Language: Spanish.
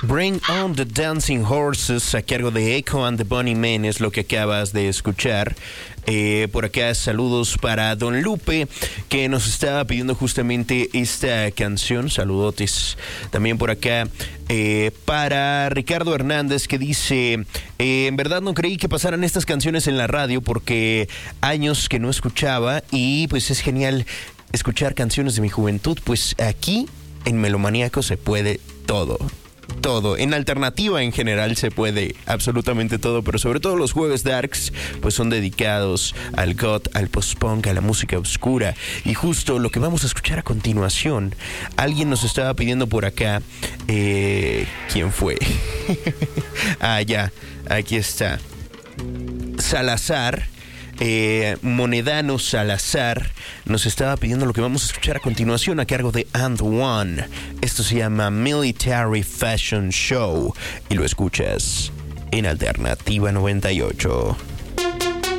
Bring on the Dancing Horses a cargo de Echo and the Bunnymen es lo que acabas de escuchar. Por acá saludos para Don Lupe, que nos estaba pidiendo justamente esta canción. Saludotes también por acá para Ricardo Hernández, que dice: en verdad no creí que pasaran estas canciones en la radio porque años que no escuchaba, y pues es genial escuchar canciones de mi juventud. Pues aquí en Melomaníaco se puede todo. Todo, en alternativa en general se puede absolutamente todo, pero sobre todo los jueves darks pues son dedicados al goth, al post-punk, a la música oscura. Y justo lo que vamos a escuchar a continuación, alguien nos estaba pidiendo por acá, ¿quién fue? Ya, aquí está Salazar. Monedano Salazar nos estaba pidiendo lo que vamos a escuchar a continuación a cargo de And One. Esto se llama Military Fashion Show y lo escuchas en Alternativa 98.